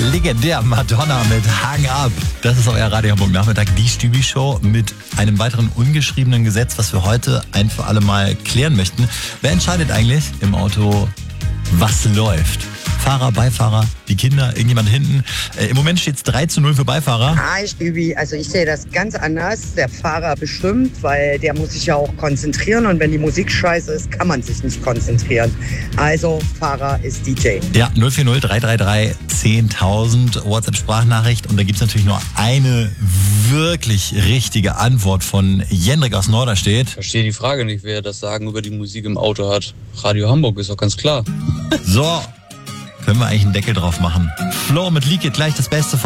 Legendär Madonna mit Hang Up. Das ist euer Radio Hamburg Nachmittag, die Stübi-Show mit einem weiteren ungeschriebenen Gesetz, was wir heute ein für alle Mal klären möchten. Wer entscheidet eigentlich im Auto, was läuft? Fahrer, Beifahrer, die Kinder, irgendjemand hinten. Im Moment steht es 3:0 für Beifahrer. Hi Stübi, also ich sehe das ganz anders. Der Fahrer bestimmt, weil der muss sich ja auch konzentrieren und wenn die Musik scheiße ist, kann man sich nicht konzentrieren. Also Fahrer ist DJ. Ja, 040 333 10.000 WhatsApp-Sprachnachricht und da gibt es natürlich nur eine wirklich richtige Antwort von Jendrik aus Norderstedt. Ich verstehe die Frage nicht, wer das Sagen über die Musik im Auto hat. Radio Hamburg ist doch ganz klar. So, können wir eigentlich einen Deckel drauf machen. Flo mit Leak It, gleich das Beste von